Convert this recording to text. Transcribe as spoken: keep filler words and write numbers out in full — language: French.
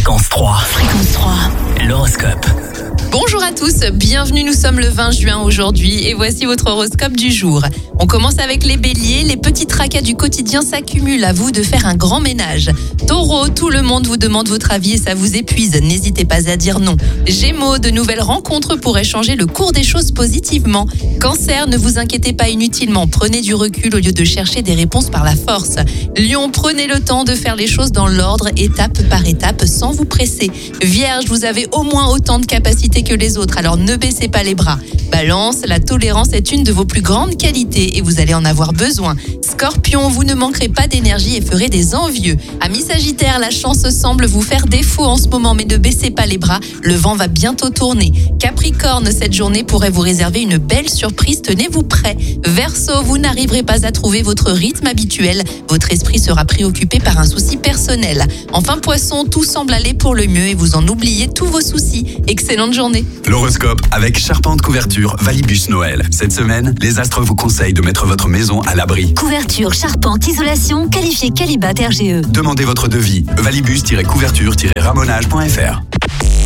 Fréquence trois. Fréquence trois. L'horoscope. Bonjour à tous, bienvenue, nous sommes le vingt juin aujourd'hui et voici votre horoscope du jour. On commence avec les béliers, les petits tracas du quotidien s'accumulent, à vous de faire un grand ménage. Taureau, tout le monde vous demande votre avis et ça vous épuise, n'hésitez pas à dire non. Gémeaux, de nouvelles rencontres pourraient changer le cours des choses positivement. Cancer, ne vous inquiétez pas inutilement, prenez du recul au lieu de chercher des réponses par la force. Lion, prenez le temps de faire les choses dans l'ordre, étape par étape, sans vous presser. Vierge, vous avez au moins autant de capacités que les autres, alors ne baissez pas les bras. Balance, la tolérance est une de vos plus grandes qualités et vous allez en avoir besoin. Scorpion, vous ne manquerez pas d'énergie et ferez des envieux. Amis Sagittaire, la chance semble vous faire défaut en ce moment, mais ne baissez pas les bras, le vent va bientôt tourner. Capricorne, cette journée pourrait vous réserver une belle surprise, tenez-vous prêt. Verseau, vous n'arriverez pas à trouver votre rythme habituel, votre esprit sera préoccupé par un souci personnel. Enfin Poisson, tout semble aller pour le mieux et vous en oubliez tous vos soucis. Excellente journée. L'horoscope avec Charpente Couverture Valibus Noël. Cette semaine, les astres vous conseillent de mettre votre maison à l'abri. Couverture, charpente, isolation, qualifié Qualibat R G E. Demandez votre devis valibus-couverture-ramonage point f r.